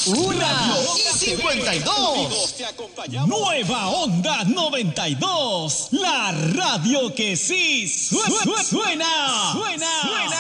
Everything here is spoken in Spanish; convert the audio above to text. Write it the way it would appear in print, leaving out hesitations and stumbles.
Una y 52. Nueva Onda 92. La radio que sí suena.